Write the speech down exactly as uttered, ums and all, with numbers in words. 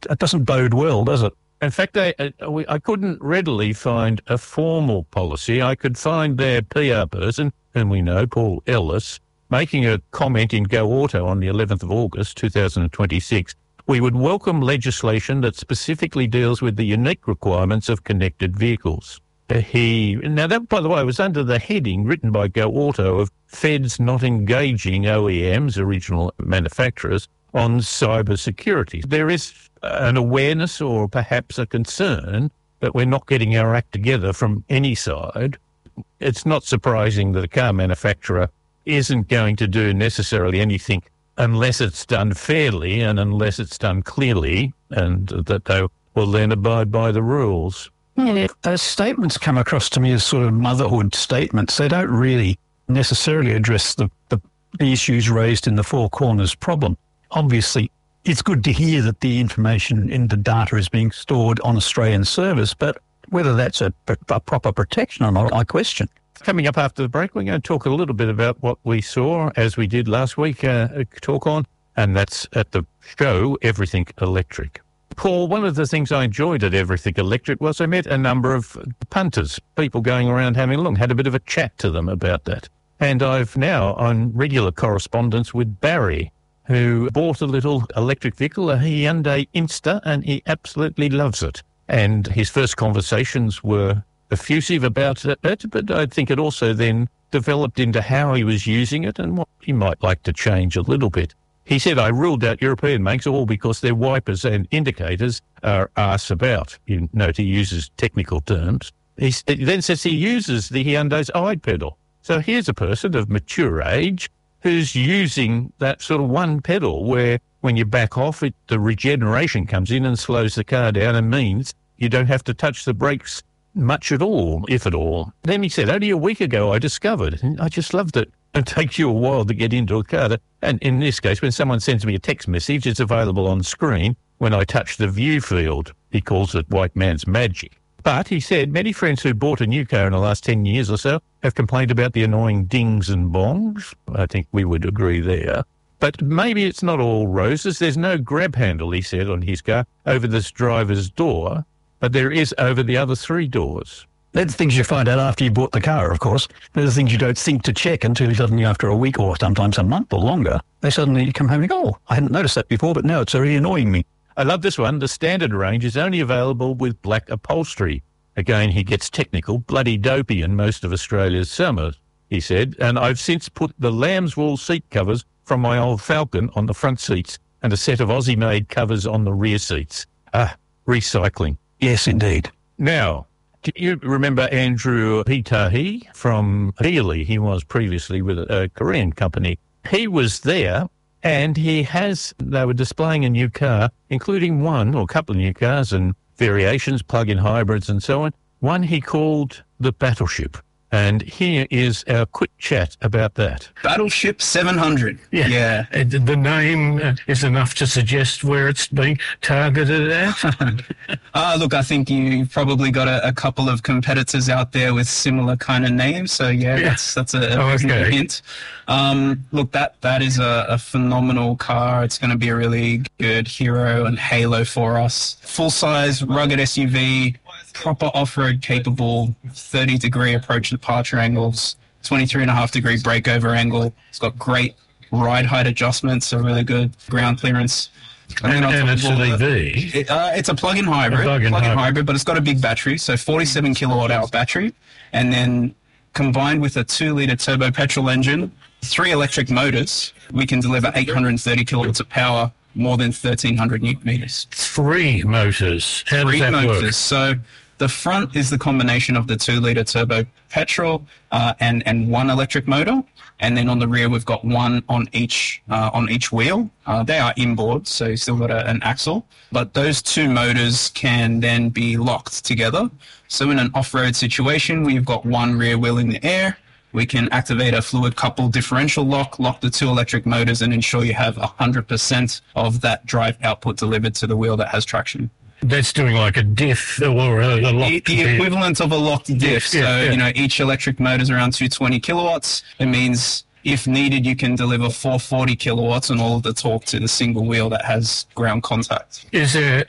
That doesn't bode well, does it? In fact, I, I, I couldn't readily find a formal policy. I could find their P R person, whom we know, Paul Ellis, making a comment in Go Auto on the eleventh of August, two thousand twenty-six. We would welcome legislation that specifically deals with the unique requirements of connected vehicles. He Now, that, by the way, was under the heading written by Go Auto of Feds not engaging O E Ms, original manufacturers, on cyber security. There is an awareness or perhaps a concern that we're not getting our act together from any side. It's not surprising that a car manufacturer isn't going to do necessarily anything unless it's done fairly and unless it's done clearly, and that they will then abide by the rules. Yeah, those statements come across to me as sort of motherhood statements. They don't really necessarily address the, the, the issues raised in the Four Corners problem. Obviously, it's good to hear that the information in the data is being stored on Australian servers, but whether that's a, a proper protection or not, I question. Coming up after the break, we're going to talk a little bit about what we saw, as we did last week, uh, talk on, and that's at the show Everything Electric. Paul, one of the things I enjoyed at Everything Electric was I met a number of punters, people going around having a look, had a bit of a chat to them about that. And I've now on regular correspondence with Barry, who bought a little electric vehicle, a Hyundai Insta, and he absolutely loves it. And his first conversations were effusive about it, but I think it also then developed into how he was using it and what he might like to change a little bit. He said, I ruled out European makes all because their wipers and indicators are arse about. You note he uses technical terms. He, he then says he uses the Hyundai's I pedal. So here's a person of mature age who's using that sort of one pedal where when you back off, it, the regeneration comes in and slows the car down and means you don't have to touch the brakes much at all, if at all. Then he said, only a week ago I discovered, and I just loved it. It takes you a while to get into a car. And in this case, when someone sends me a text message, it's available on screen when I touch the view field. He calls it white man's magic. But he said many friends who bought a new car in the last ten years or so have complained about the annoying dings and bongs. I think we would agree there. But maybe it's not all roses. There's no grab handle, he said, on his car over this driver's door, but there is over the other three doors. They're the things you find out after you bought the car, of course. They're the things you don't think to check until suddenly after a week or sometimes a month or longer, they suddenly come home and go, oh, I hadn't noticed that before, but now it's really annoying me. I love this one. The standard range is only available with black upholstery. Again, he gets technical, bloody dopey in most of Australia's summers, he said, and I've since put the lamb's wool seat covers from my old Falcon on the front seats and a set of Aussie-made covers on the rear seats. Ah, recycling. Yes, indeed. Now, do you remember Andrew Pitahi from Healy? He was previously with a Korean company. He was there, and he has, they were displaying a new car, including one or a couple of new cars and variations, plug-in hybrids and so on. One he called the Battleship. And here is our quick chat about that. Battleship seven hundred. Yeah. yeah. Uh, The name is enough to suggest where it's being targeted at. uh, look, I think you've probably got a, a couple of competitors out there with similar kind of names. So, yeah, Yeah. that's that's a, a Oh, reasonable okay. hint. Um, look, that that is a, a phenomenal car. It's going to be a really good hero and halo for us. Full-size, rugged S U V, proper off-road capable, thirty-degree approach departure angles, twenty-three and a half degree breakover angle. It's got great ride height adjustments, a really good ground clearance. And, then on and top it's of all an E that- V. It, uh, it's a plug-in hybrid, A plug-in plug-in hybrid. hybrid, but it's got a big battery, so forty-seven kilowatt hour battery, and then combined with a two-litre turbo petrol engine, three electric motors, we can deliver eight hundred thirty kilowatts of power, more than thirteen hundred newton meters. Three motors. How Three does that motors. work? So the front is the combination of the two-litre turbo petrol uh, and and one electric motor, and then on the rear we've got one on each uh, on each wheel. Uh, they are inboard, so you've still got a, an axle, but those two motors can then be locked together. So in an off-road situation, we've got one rear wheel in the air. We can activate a fluid coupled differential lock, lock the two electric motors, and ensure you have one hundred percent of that drive output delivered to the wheel that has traction. That's doing like a diff or a, a locked The, the diff. equivalent of a locked diff. So, Yeah, yeah. you know, each electric motor is around two hundred twenty kilowatts. It means if needed, you can deliver four hundred forty kilowatts and all of the torque to the single wheel that has ground contact. Is there